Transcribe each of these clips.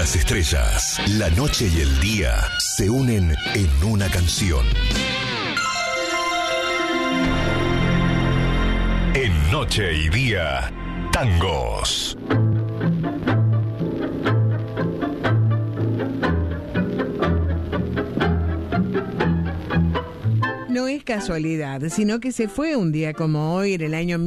las estrellas, la noche y el día se unen en una canción. En Noche y Día, tangos. No es casualidad, sino que se fue un día como hoy, en el año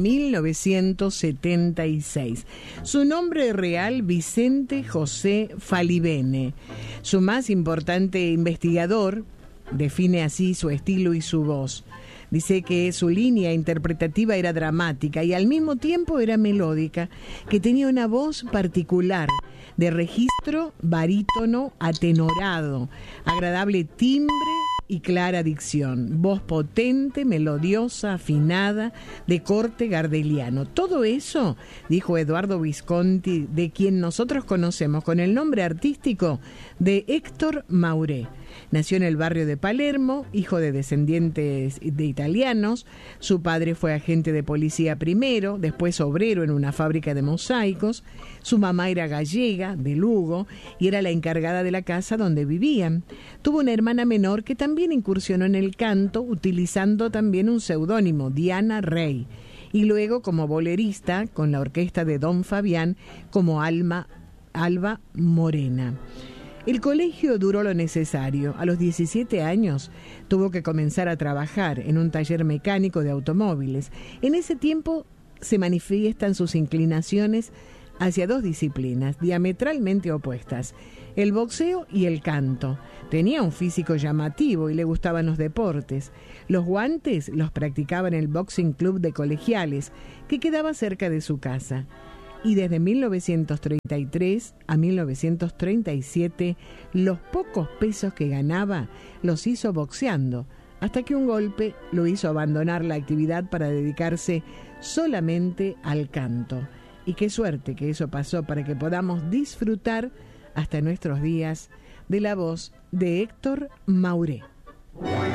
1976. Su nombre real, Vicente José Falivene. Su más importante investigador define así su estilo y su voz. Dice que su línea interpretativa era dramática y al mismo tiempo era melódica, que tenía una voz particular, de registro barítono atenorado, agradable timbre y clara dicción, voz potente, melodiosa, afinada, de corte gardeliano. Todo eso, dijo Eduardo Visconti, de quien nosotros conocemos con el nombre artístico de Héctor Mauré. Nació en el barrio de Palermo, hijo de descendientes de italianos. Su padre fue agente de policía primero, después obrero en una fábrica de mosaicos. Su mamá era gallega, de Lugo, y era la encargada de la casa donde vivían. Tuvo una hermana menor que también incursionó en el canto, utilizando también un seudónimo, Diana Rey, y luego como bolerista con la orquesta de Don Fabián como Alba Morena. El colegio duró lo necesario. A los 17 años tuvo que comenzar a trabajar en un taller mecánico de automóviles. En ese tiempo se manifiestan sus inclinaciones hacia dos disciplinas diametralmente opuestas, el boxeo y el canto. Tenía un físico llamativo y le gustaban los deportes. Los guantes los practicaba en el Boxing Club de Colegiales, que quedaba cerca de su casa. Y desde 1933 a 1937, los pocos pesos que ganaba los hizo boxeando, hasta que un golpe lo hizo abandonar la actividad para dedicarse solamente al canto. Y qué suerte que eso pasó para que podamos disfrutar hasta nuestros días de la voz de Héctor Mauré.